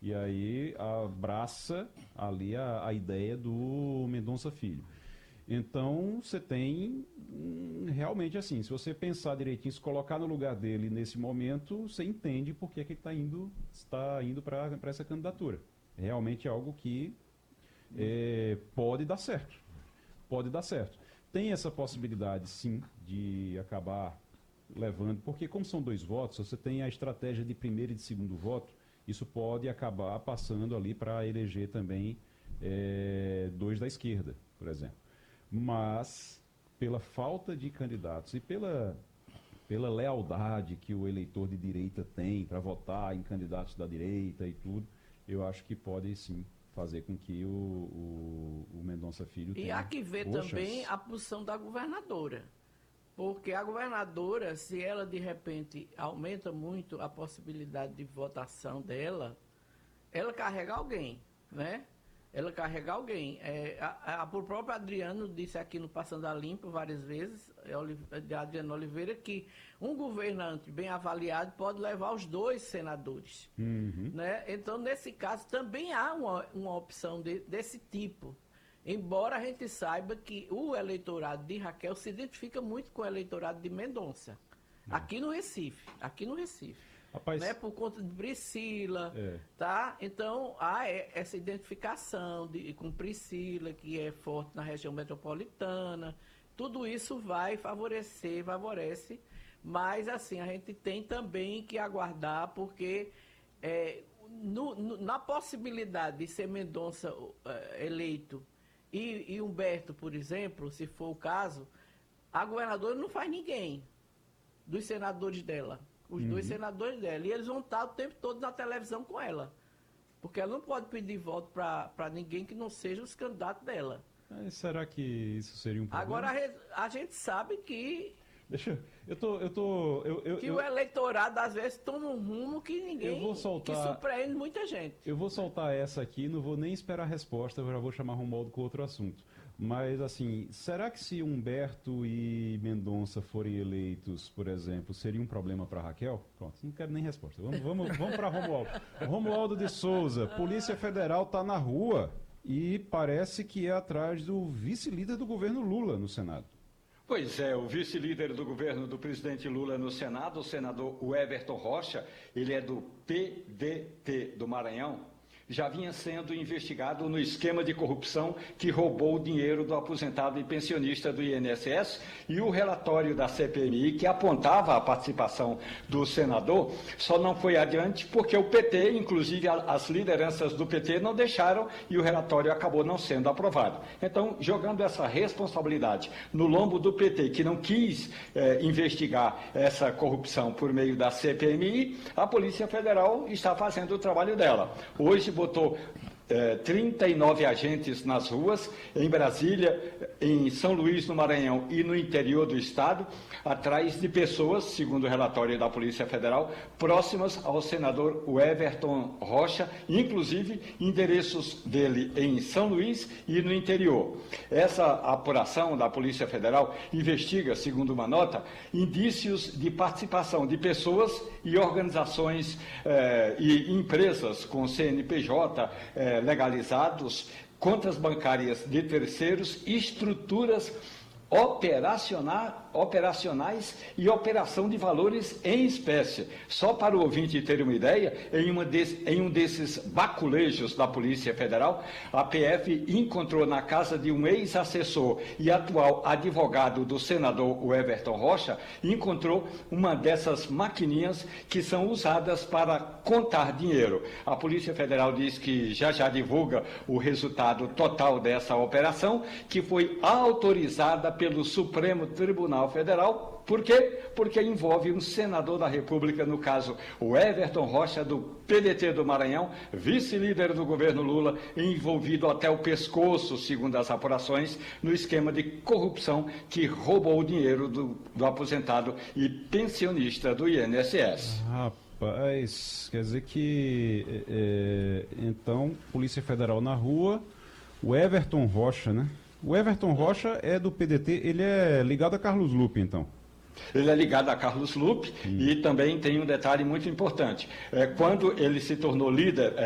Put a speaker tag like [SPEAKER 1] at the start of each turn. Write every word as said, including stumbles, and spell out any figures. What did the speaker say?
[SPEAKER 1] E aí abraça ali a, a ideia do Mendonça Filho. Então, você tem, hum, realmente assim, se você pensar direitinho, se colocar no lugar dele nesse momento, você entende por que, que ele está indo, está indo para essa candidatura. Realmente é algo que é, pode dar certo. Pode dar certo. Tem essa possibilidade, sim, de acabar levando, porque como são dois votos, você tem a estratégia de primeiro e de segundo voto, isso pode acabar passando ali para eleger também é, dois da esquerda, por exemplo. Mas, pela falta de candidatos e pela, pela lealdade que o eleitor de direita tem para votar em candidatos da direita e tudo, eu acho que pode sim fazer com que o, o, o Mendonça Filho tenha.
[SPEAKER 2] E há que ver também a posição da governadora. Porque a governadora, se ela de repente aumenta muito a possibilidade de votação dela, ela carrega alguém, né? Ela carrega alguém. É, a, a, o próprio Adriano disse aqui no Passando a Limpo várias vezes, é, Adriano Oliveira, que um governante bem avaliado pode levar os dois senadores.
[SPEAKER 1] Uhum.
[SPEAKER 2] Né? Então, nesse caso, também há uma, uma opção de, desse tipo. Embora a gente saiba que o eleitorado de Raquel se identifica muito com o eleitorado de Mendonça. É. Aqui no Recife. Aqui no Recife.
[SPEAKER 1] Rapaz,
[SPEAKER 2] né, por conta de Priscila,
[SPEAKER 1] é.
[SPEAKER 2] tá? Então, há essa identificação de, com Priscila, que é forte na região metropolitana. Tudo isso vai favorecer, favorece, mas, assim, a gente tem também que aguardar, porque é, no, no, na possibilidade de ser Mendonça uh, eleito e, e Humberto, por exemplo, se for o caso, a governadora não faz ninguém dos senadores dela. Os uhum. dois senadores dela. E eles vão estar o tempo todo na televisão com ela. Porque ela não pode pedir voto para ninguém que não seja os candidatos dela.
[SPEAKER 1] Mas será que isso seria um problema?
[SPEAKER 2] Agora, a, a gente sabe que...
[SPEAKER 1] Deixa eu tô, eu tô, eu, eu,
[SPEAKER 2] que
[SPEAKER 1] eu,
[SPEAKER 2] o eleitorado, às vezes, toma um rumo que ninguém...
[SPEAKER 1] Eu vou soltar,
[SPEAKER 2] que surpreende muita gente.
[SPEAKER 1] Eu vou soltar essa aqui, não vou nem esperar a resposta, eu já vou chamar Romualdo com outro assunto. Mas, assim, será que se Humberto e Mendonça forem eleitos, por exemplo, seria um problema para Raquel? Pronto, não quero nem resposta. Vamos, vamos, vamos para Romualdo. Romualdo de Souza, Polícia Federal está na rua e parece que é atrás do vice-líder do governo Lula no Senado.
[SPEAKER 3] Pois é, o vice-líder do governo do presidente Lula no Senado, o senador Everton Rocha, ele é do P D T do Maranhão, já vinha sendo investigado no esquema de corrupção que roubou o dinheiro do aposentado e pensionista do I N S S, e o relatório da C P M I, que apontava a participação do senador, só não foi adiante porque o P T, inclusive as lideranças do P T, não deixaram e o relatório acabou não sendo aprovado. Então, jogando essa responsabilidade no lombo do P T, que não quis eh, investigar essa corrupção por meio da C P M I, a Polícia Federal está fazendo o trabalho dela. Hoje botou eh, trinta e nove agentes nas ruas, em Brasília, em São Luís, no Maranhão e no interior do estado, atrás de pessoas, segundo o relatório da Polícia Federal, próximas ao senador Everton Rocha, inclusive endereços dele em São Luís e no interior. Essa apuração da Polícia Federal investiga, segundo uma nota, indícios de participação de pessoas e organizações eh, e empresas com C N P J eh, legalizados, contas bancárias de terceiros, estruturas operacional, operacionais e operação de valores em espécie. Só para o ouvinte ter uma ideia, em, uma de, em um desses baculejos da Polícia Federal, a P F encontrou na casa de um ex-assessor e atual advogado do senador Everton Rocha, encontrou uma dessas maquininhas que são usadas para contar dinheiro. A Polícia Federal diz que já já divulga o resultado total dessa operação, que foi autorizada pelo Supremo Tribunal Federal. Por quê? Porque envolve um senador da República, no caso, o Everton Rocha, do P D T do Maranhão, vice-líder do governo Lula, envolvido até o pescoço, segundo as apurações, no esquema de corrupção que roubou o dinheiro do, do aposentado e pensionista do I N S S.
[SPEAKER 1] Rapaz, quer dizer que, é, então, Polícia Federal na rua, o Everton Rocha, né? O Everton Rocha é do P D T, ele é ligado a Carlos Lupe, então?
[SPEAKER 3] Ele é ligado a Carlos Lupe hum. e também tem um detalhe muito importante. É, quando ele se tornou líder...